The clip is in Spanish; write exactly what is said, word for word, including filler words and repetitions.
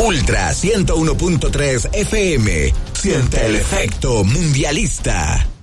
Ultra ciento uno punto tres F M. Siente el efecto mundialista.